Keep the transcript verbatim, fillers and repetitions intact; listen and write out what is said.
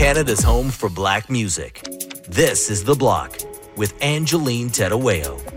Canada's home for black music. This is The Block with Angeline Tedaweo.